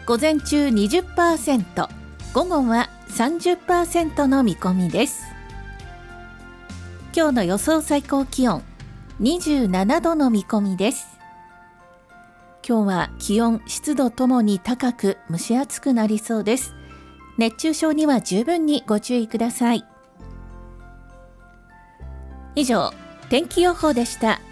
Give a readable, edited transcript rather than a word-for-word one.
午前中 20%、 午後は 30% の見込みです。今日の予想最高気温27度の見込みです。今日は気温、湿度ともに高く蒸し暑くなりそうです。熱中症には十分にご注意ください。以上、天気予報でした。